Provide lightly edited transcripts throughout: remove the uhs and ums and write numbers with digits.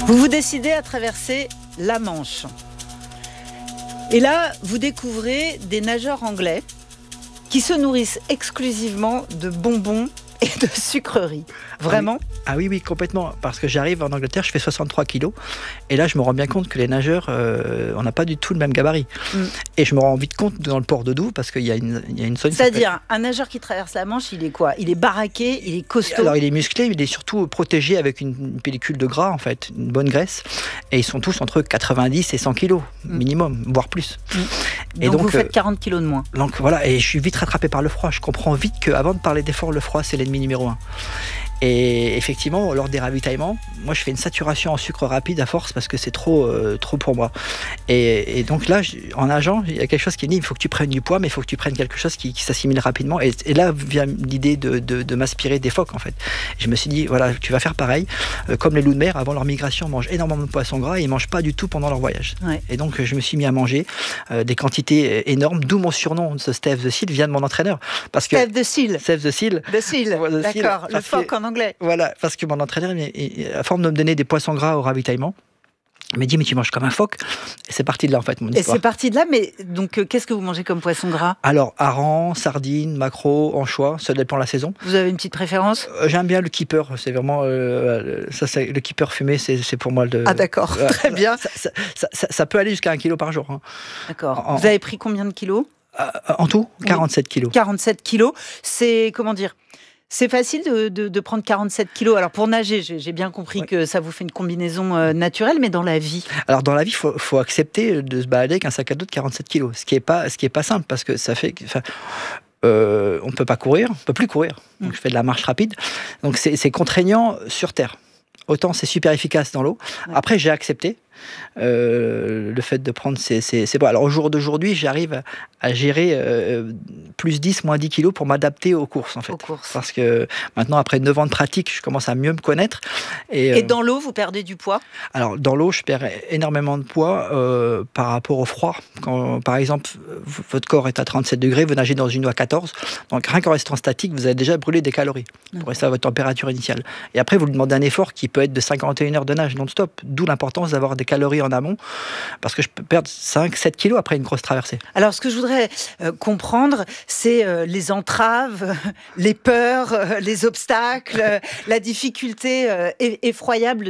Vous vous décidez à traverser la Manche. Et là, vous découvrez des nageurs anglais qui se nourrissent exclusivement de bonbons et de sucreries. Vraiment ? Ah oui, complètement. Parce que j'arrive en Angleterre, je fais 63 kilos. Et là, je me rends bien compte que les nageurs, on n'a pas du tout le même gabarit. Et je me rends vite compte dans le port de Douvres, parce qu'il y a une zone... C'est-à-dire, un nageur qui traverse la Manche, il est quoi ? Il est baraqué, il est costaud. Alors, il est musclé, mais il est surtout protégé avec une pellicule de gras, en fait, une bonne graisse. Et ils sont tous entre 90 et 100 kilos, minimum, voire plus. Et donc, vous faites 40 kilos de moins. Donc voilà, et je suis vite rattrapé par le froid. Je comprends vite qu'avant de parler d'effort, le froid, c'est l'ennemi numéro 1. Et effectivement, lors des ravitaillements, moi je fais une saturation en sucre rapide à force parce que c'est trop pour moi. Et donc là, en nageant, il y a quelque chose qui me dit il faut que tu prennes du poids, mais il faut que tu prennes quelque chose qui s'assimile rapidement. Et là vient l'idée de m'inspirer des phoques en fait. Et je me suis dit voilà, tu vas faire pareil. Comme les loups de mer, avant leur migration, mangent énormément de poissons gras et ils mangent pas du tout pendant leur voyage. Ouais. Et donc je me suis mis à manger des quantités énormes, d'où mon surnom de Steve the Seal vient de mon entraîneur. Parce que Steve the Seal. Steve the Seal. The Seal. D'accord. Le phoque en anglais. Voilà, parce que mon entraîneur, à force de me donner des poissons gras au ravitaillement, il m'a dit mais tu manges comme un phoque. Et c'est parti de là en fait mon histoire. Et c'est parti de là, mais donc qu'est-ce que vous mangez comme poisson gras ? Alors harengs, sardines, maquereaux, anchois, ça dépend de la saison. Vous avez une petite préférence ? J'aime bien le keeper, c'est vraiment le keeper fumé, c'est pour moi Ah d'accord, très bien. Ça peut aller jusqu'à 1 kilo par jour. Hein. D'accord. Vous avez pris combien de kilos ? En tout, 47 kilos. 47 kilos, c'est comment dire ? C'est facile de prendre 47 kilos. Alors pour nager, j'ai bien compris que ça vous fait une combinaison naturelle, mais dans la vie. Alors dans la vie, faut accepter de se balader avec un sac à dos de 47 kilos, ce qui est pas simple parce que ça fait. On peut pas courir, on peut plus courir. Donc je fais de la marche rapide. Donc c'est contraignant sur terre. Autant c'est super efficace dans l'eau. Ouais. Après j'ai accepté. Le fait de prendre c'est bon. Alors au jour d'aujourd'hui j'arrive à gérer plus 10, moins 10 kilos pour m'adapter aux courses en fait. Parce que maintenant après 9 ans de pratique je commence à mieux me connaître. Et dans l'eau vous perdez du poids ? Alors dans l'eau je perds énormément de poids par rapport au froid. Quand par exemple votre corps est à 37 degrés, vous nagez dans une eau à 14, donc rien qu'en restant statique vous avez déjà brûlé des calories pour rester à votre température initiale. Et après vous demandez un effort qui peut être de 51 heures de nage non-stop, d'où l'importance d'avoir des calories en amont, parce que je peux perdre 5-7 kilos après une grosse traversée. Alors, ce que je voudrais comprendre, c'est les entraves, les peurs, les obstacles, la difficulté effroyable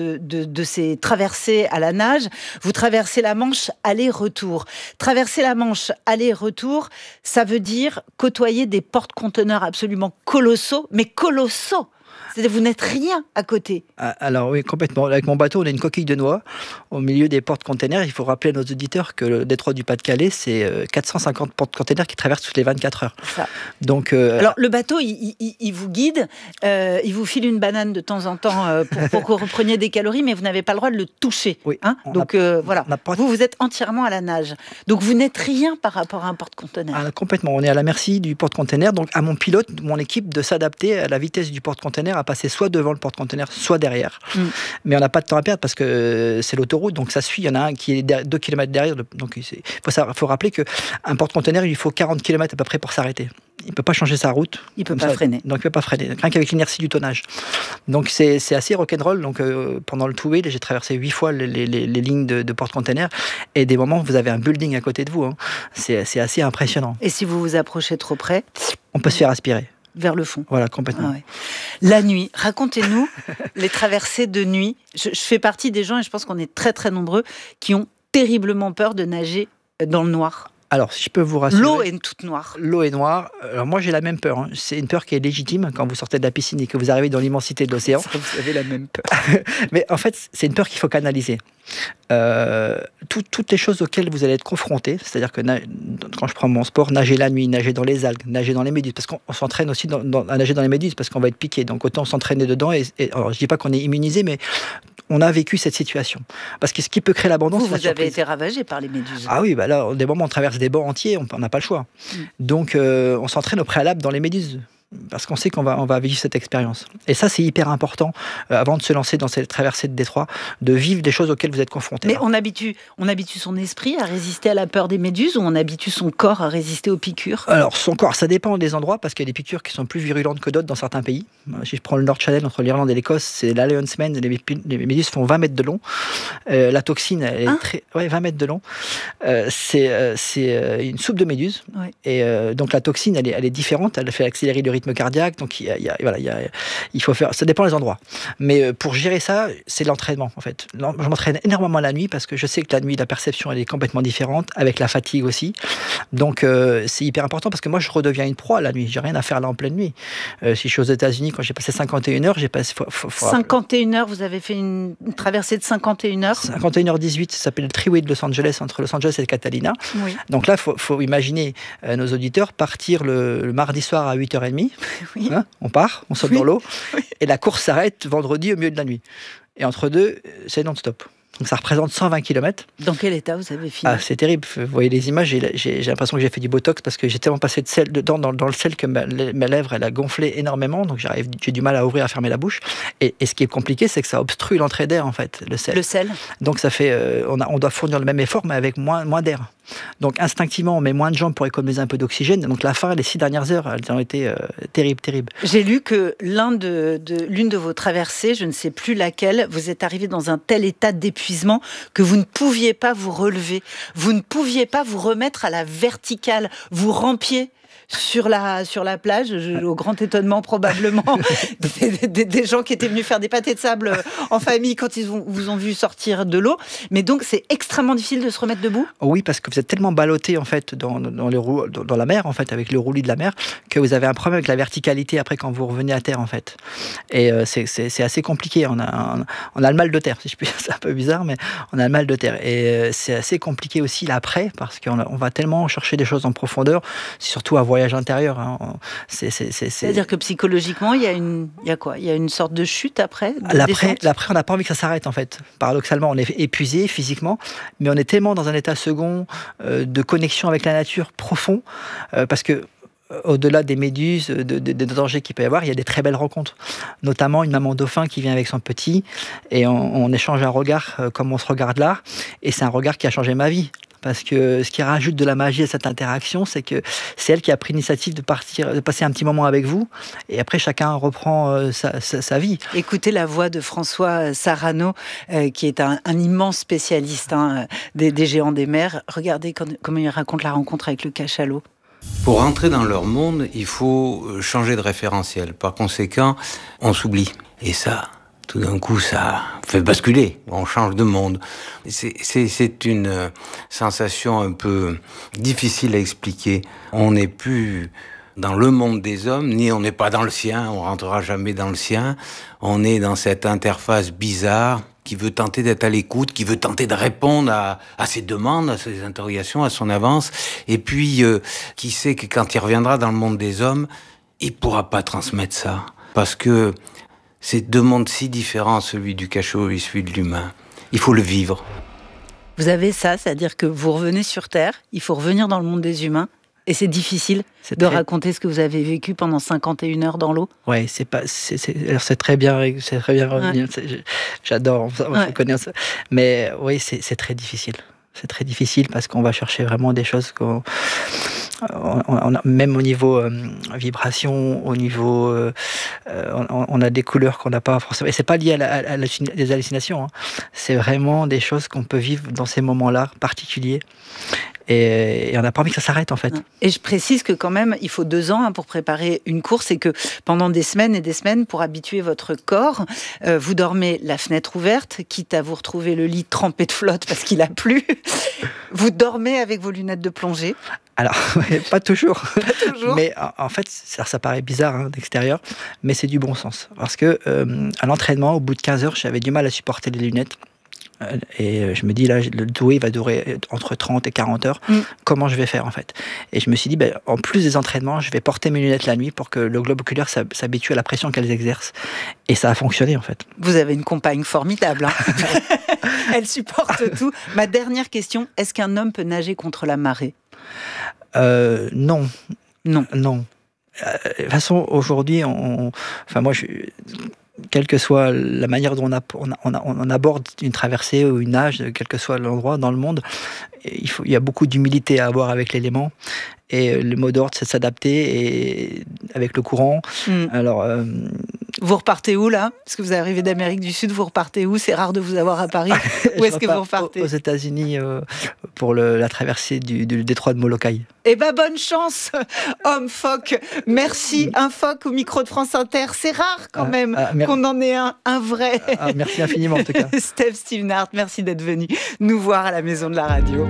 de ces traversées à la nage. Vous traversez la Manche aller-retour. Traverser la Manche aller-retour, ça veut dire côtoyer des porte-conteneurs absolument colossaux, mais colossaux. C'est-à-dire vous n'êtes rien à côté. Alors oui, complètement. Avec mon bateau, on a une coquille de noix au milieu des porte-containers. Il faut rappeler à nos auditeurs que le détroit du Pas-de-Calais, c'est 450 porte-containers qui traversent toutes les 24 heures. Ça. Donc, alors le bateau, il vous guide, il vous file une banane de temps en temps pour que vous repreniez des calories, mais vous n'avez pas le droit de le toucher. Oui. Hein ? Donc voilà, vous êtes entièrement à la nage. Donc vous n'êtes rien par rapport à un porte-container. Complètement, on est à la merci du porte-container. Donc à mon pilote, mon équipe, de s'adapter à la vitesse du porte-container, à passer soit devant le porte-container, soit derrière. Mais on n'a pas de temps à perdre parce que c'est l'autoroute, donc ça suit. Il y en a un qui est 2 km derrière. Donc il faut rappeler qu'un porte-container, il faut 40 km à peu près pour s'arrêter. Il ne peut pas changer sa route. Il ne peut pas freiner. Donc il ne peut pas freiner, rien qu'avec l'inertie du tonnage. Donc c'est assez rock'n'roll. Donc pendant le two-wheel, j'ai traversé 8 fois les lignes de porte-container. Et des moments où vous avez un building à côté de vous. Hein. C'est assez impressionnant. Et si vous vous approchez trop près ? On peut se faire aspirer. Vers le fond. Voilà, complètement. Ah ouais. La nuit, racontez-nous les traversées de nuit. Je fais partie des gens, et je pense qu'on est très très nombreux, qui ont terriblement peur de nager dans le noir. Alors, si je peux vous rassurer... L'eau est toute noire. L'eau est noire. Alors moi, j'ai la même peur. Hein. C'est une peur qui est légitime quand vous sortez de la piscine et que vous arrivez dans l'immensité de l'océan. Vous avez la même peur. Mais en fait, c'est une peur qu'il faut canaliser. Toutes les choses auxquelles vous allez être confrontés, c'est-à-dire que quand je prends mon sport, nager la nuit, nager dans les algues, nager dans les méduses, parce qu'on s'entraîne aussi à nager dans les méduses, parce qu'on va être piqué. Donc autant s'entraîner dedans. Alors, je dis pas qu'on est immunisé, mais on a vécu cette situation. Parce que ce qui peut créer l'abondance, vous avez été ravagé par les méduses. Ah oui, là, des moments, on traverse des bords entiers, on n'a pas le choix. Donc, on s'entraîne au préalable dans les méduses. parce qu'on sait qu'on va vivre cette expérience. Et ça, c'est hyper important, avant de se lancer dans cette traversée de détroit, de vivre des choses auxquelles vous êtes confrontés. Mais on habitue son esprit à résister à la peur des méduses, ou on habitue son corps à résister aux piqûres? Alors, son corps, ça dépend des endroits, parce qu'il y a des piqûres qui sont plus virulentes que d'autres dans certains pays. Si je prends le North Channel, entre l'Irlande et l'Écosse, c'est la Lion's Mane, les méduses font 20 mètres de long. La toxine, elle est 20 mètres de long. C'est une soupe de méduses. Ouais. Et donc la toxine, elle est différente, elle fait accélérer le rythme cardiaque, donc il faut faire, ça dépend des endroits. Mais pour gérer ça, c'est l'entraînement en fait. Je m'entraîne énormément la nuit parce que je sais que la nuit, la perception elle est complètement différente, avec la fatigue aussi. Donc c'est hyper important parce que moi je redeviens une proie la nuit, j'ai rien à faire là en pleine nuit. Si je suis aux États-Unis, quand j'ai passé 51 heures, j'ai passé 51 heures, vous avez fait une traversée de 51 heures. 51h18, ça s'appelle le Triway de Los Angeles, entre Los Angeles et Catalina. Oui. Donc là, faut imaginer nos auditeurs partir le mardi soir à 8h30. Oui. Hein, on part, on saute dans l'eau, et la course s'arrête vendredi au milieu de la nuit. Et entre deux, c'est non-stop. Donc ça représente 120 km. Dans quel état vous avez fini? C'est terrible. Vous voyez les images, j'ai l'impression que j'ai fait du botox parce que j'ai tellement passé de sel dedans, dans le sel, que ma lèvre elle a gonflé énormément. Donc j'ai du mal à ouvrir, à fermer la bouche. Et ce qui est compliqué, c'est que ça obstrue l'entrée d'air en fait, le sel. Le sel. Donc ça fait, on doit fournir le même effort mais avec moins d'air. Donc instinctivement, on met moins de jambes pour économiser un peu d'oxygène. Donc la fin, les 6 dernières heures, elles ont été terribles. J'ai lu que l'une de vos traversées, je ne sais plus laquelle, vous êtes arrivé dans un tel état d'épuisement que vous ne pouviez pas vous relever. Vous ne pouviez pas vous remettre à la verticale. Vous rampiez sur la plage, au grand étonnement probablement des gens qui étaient venus faire des pâtés de sable en famille quand ils vous ont vu sortir de l'eau. Mais donc c'est extrêmement difficile de se remettre debout? Oui, parce que vous êtes tellement ballotté en fait dans la mer en fait, avec le roulis de la mer, que vous avez un problème avec la verticalité après quand vous revenez à terre en fait. Et c'est assez compliqué. On a le mal de terre, si je puis dire. C'est un peu bizarre, mais on a le mal de terre. Et c'est assez compliqué aussi l'après, parce qu'on va tellement chercher des choses en profondeur, surtout à voyage intérieur. Hein. C'est-à-dire que psychologiquement, il y a quoi? Il y a une sorte de chute après? L'après, on n'a pas envie que ça s'arrête en fait. Paradoxalement, on est épuisé physiquement, mais on est tellement dans un état second de connexion avec la nature profond, parce que au-delà des méduses, des dangers qu'il peut y avoir, il y a des très belles rencontres. Notamment une maman dauphin qui vient avec son petit, et on échange un regard comme on se regarde là, et c'est un regard qui a changé ma vie. Parce que ce qui rajoute de la magie à cette interaction, c'est que c'est elle qui a pris l'initiative de passer un petit moment avec vous, et après chacun reprend sa vie. Écoutez la voix de François Sarano, qui est un immense spécialiste des géants des mers. Regardez comment il raconte la rencontre avec le cachalot. Pour entrer dans leur monde, il faut changer de référentiel. Par conséquent, on s'oublie. Et ça, tout d'un coup, ça fait basculer. On change de monde. C'est une sensation un peu difficile à expliquer. On n'est plus dans le monde des hommes, ni on n'est pas dans le sien. On rentrera jamais dans le sien. On est dans cette interface bizarre qui veut tenter d'être à l'écoute, qui veut tenter de répondre à ses demandes, à ses interrogations, à son avance. Et puis, qui sait que quand il reviendra dans le monde des hommes, il pourra pas transmettre ça. Parce que c'est deux mondes si différents, celui du cachot et celui de l'humain. Il faut le vivre. Vous avez ça, c'est-à-dire que vous revenez sur Terre, il faut revenir dans le monde des humains, et c'est difficile raconter ce que vous avez vécu pendant 51 heures dans l'eau. Ouais, c'est très bien revenu. Ouais. J'adore, je connais ça. Mais oui, c'est très difficile. C'est très difficile parce qu'on va chercher vraiment des choses même au niveau vibration, au niveau, on a des couleurs qu'on n'a pas forcément. Et c'est pas lié à les hallucinations. Hein. C'est vraiment des choses qu'on peut vivre dans ces moments-là particuliers. Et on n'a pas envie que ça s'arrête en fait. Et je précise que quand même, il faut 2 ans pour préparer une course, et que pendant des semaines et des semaines, pour habituer votre corps, vous dormez la fenêtre ouverte, quitte à vous retrouver le lit trempé de flotte parce qu'il a plu. Vous dormez avec vos lunettes de plongée. Alors, pas toujours. Pas toujours. Mais en fait, ça paraît bizarre d'extérieur, mais c'est du bon sens. Parce que à l'entraînement, au bout de 15 heures, j'avais du mal à supporter les lunettes. Et je me dis, là, le doué va durer entre 30 et 40 heures. Comment je vais faire, en fait? Et je me suis dit, en plus des entraînements, je vais porter mes lunettes la nuit pour que le globe oculaire s'habitue à la pression qu'elles exercent. Et ça a fonctionné, en fait. Vous avez une compagne formidable. Elle supporte tout. Ma dernière question, est-ce qu'un homme peut nager contre la marée? Non. Non. Non. De toute façon, aujourd'hui, quelle que soit la manière dont on aborde une traversée ou une nage, quel que soit l'endroit dans le monde, il y a beaucoup d'humilité à avoir avec l'élément. Et le mot d'ordre, c'est de s'adapter avec le courant. Alors, vous repartez où, là? Parce que vous arrivez d'Amérique du Sud, vous repartez où? C'est rare de vous avoir à Paris. Où est-ce que vous repartez? Aux États-Unis, pour la traversée du détroit de Molokai. Eh ben, bonne chance, homme phoque. Merci, un phoque au micro de France Inter. C'est rare quand même qu'on en ait un vrai. Merci infiniment, en tout cas. Steve Stevenard, merci d'être venu nous voir à la Maison de la Radio.